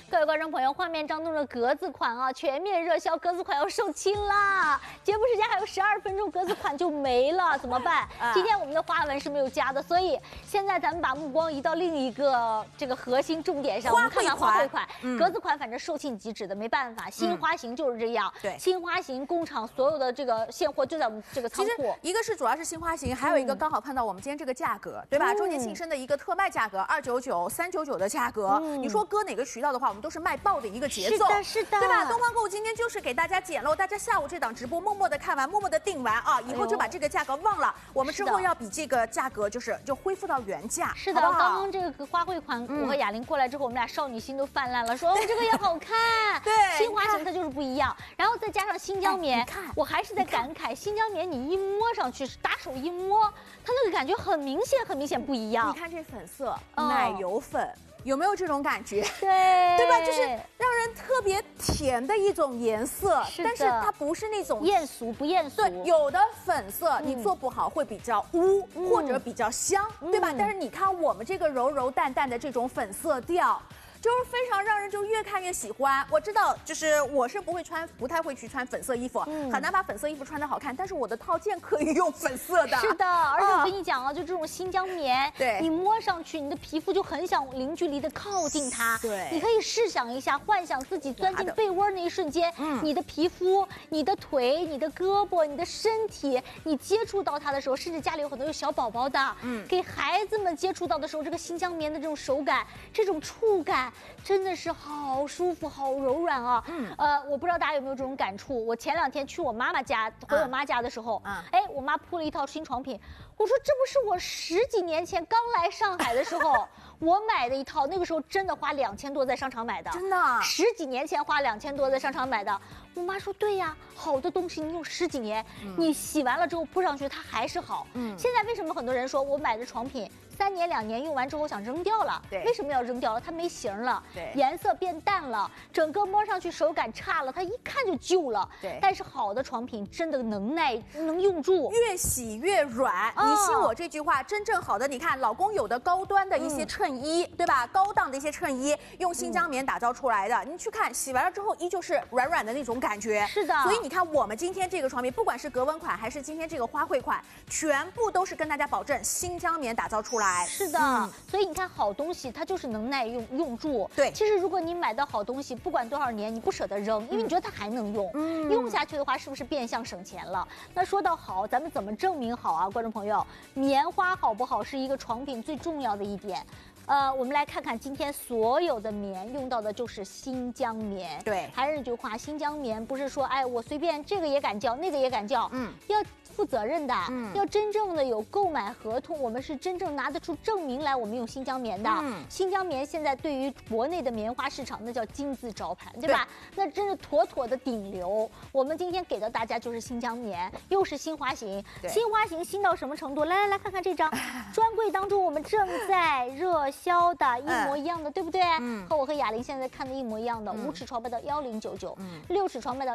各位观众朋友，画面当中的格子款啊，全面热销，格子款要售罄啦！节目时间还有12分钟，格子款就没了，怎么办？今天我们的花纹是没有加的，所以现在咱们把目光移到另一个这个核心重点上，我们看看花卉款、格子款，反正售罄即止的，没办法，新花型就是这样。对，新花型工厂所有的这个现货就在我们这个仓库。 一个是主要是新花型，还有一个刚好碰到我们今天这个价格，对吧？周年庆生的一个特卖价格299、399的价格，你说搁哪个渠道的话，我们都是卖爆的一个节奏， 是的， 对吧？东方购物今天就是给大家捡漏，大家下午这档直播默默的看完，默默的订完啊，以后就把这个价格忘了，我们之后要比这个价格就恢复到原价。 是的，刚刚这个花卉款，我和雅玲过来之后，我们俩少女心都泛滥了，说这个也好看，对，新花型它就是不一样，然后再加上新疆棉，我还是在感慨，新疆棉你一摸上去，打手一摸，它那个感觉很明显不一样。 你看这粉色，奶油粉。有没有这种感觉？ 对吧？就是让人特别甜的一种颜色，但是它不是那种艳俗不艳俗。 对，有的粉色你做不好会比较污，或者比较香，对吧？但是你看我们这个柔柔淡淡的这种粉色调。就是非常让人就越看越喜欢。我知道，就是我是不太会去穿粉色衣服，很难把粉色衣服穿得好看。但是我的套件可以用粉色的。 是的，而且我跟你讲啊，就这种新疆棉， 对， 你摸上去，你的皮肤就很想零距离的靠近它。 对， 你可以试想一下，幻想自己钻进被窝那一瞬间，你的皮肤、你的腿、你的胳膊、你的身体，你接触到它的时候，甚至家里有很多有小宝宝的，给孩子们接触到的时候，这个新疆棉的这种手感、这种触感。真的是好舒服，好柔软啊！我不知道大家有没有这种感触。我前2天去我妈妈家，回我妈家的时候，我妈铺了一套新床品，我说这不是我10几年前刚来上海的时候我买的一套，那个时候真的花2000多在商场买的， 真的 ，10几年前花2000多在商场买的。我妈说对呀，好的东西你用10几年，你洗完了之后铺上去它还是好。现在为什么很多人说我买的床品3年2年用完之后想扔掉了？ 对， 为什么要扔掉了？它没型了， 对， 颜色变淡了，整个摸上去手感差了，它一看就旧了。 对， 但是好的床品真的能耐，能用住， 越洗越软。你信我这句话，真正好的，你看老公有的高端的一些衬衣，对吧？高档的一些衬衣用新疆棉打造出来的，你去看洗完了之后依旧是软软的那种感觉。 是的， 所以你看我们今天这个床品，不管是格纹款还是今天这个花卉款，全部都是跟大家保证新疆棉打造出来。 是的，所以你看好东西它就是能耐用住。 对， 其实如果你买到好东西，不管多少年，你不舍得扔，因为你觉得它还能用。用下去的话，是不是变相省钱了？那说到好，咱们怎么证明好啊？观众朋友，棉花好不好是一个床品最重要的一点。我们来看看今天所有的棉用到的就是新疆棉。 对， 还是那句话，新疆棉不是说哎我随便这个也敢叫，那个也敢叫，要负责任的，要真正的有购买合同，我们是真正拿得出证明来，我们用新疆棉的。新疆棉现在对于国内的棉花市场，那叫金字招牌，对吧？那真是妥妥的顶流。我们今天给到大家就是新疆棉，又是新花型，新花型新到什么程度？来看看这张专柜当中我们正在热销的一模一样的，对不对？和我和雅玲现在看的一模一样的，5尺床卖到1099，6尺床卖到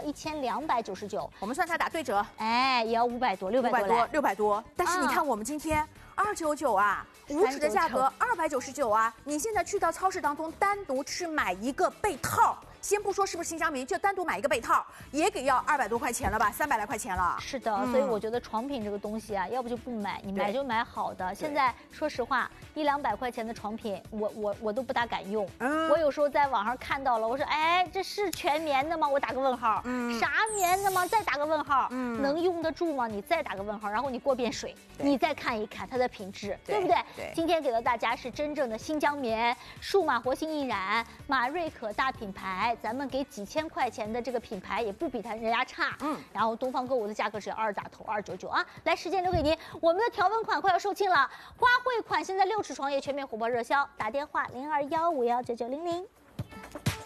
1299， 我们算下打对折， 哎，也要500多 ，600多。但是你看我们今天299啊，5尺的价格299啊，你现在去到超市当中单独去买一个被套。先不说是不是新疆棉，就单独买一个被套，也给要200多块钱了吧，300来块钱了。 是的，所以我觉得床品这个东西啊，要不就不买，你买就买好的。现在说实话，100-200块钱的床品，我都不大敢用。我有时候在网上看到了，我说哎，这是全棉的吗？我打个问号。啥棉的吗？再打个问号。能用得住吗？你再打个问号，然后你过遍水，你再看一看它的品质，对不对？今天给到大家是真正的新疆棉，数码活性印染，马瑞可大品牌。咱们给几千块钱的这个品牌也不比人家差，然后东方购物的价格是2打头299啊。来，时间留给您，我们的条纹款快要售罄了，花卉款现在6尺床也全面火爆热销，打电话0215199900。